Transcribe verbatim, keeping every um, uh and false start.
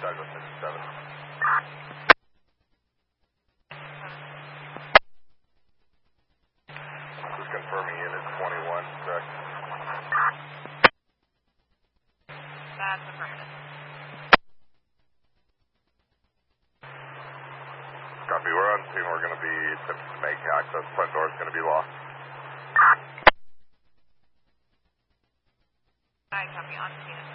Douglas fifty-seven. Just confirming unit twenty-one, correct. That's affirmative. Copy, we're on scene. We're going to be attempting to make access. Front door is going to be locked. I copy on scene.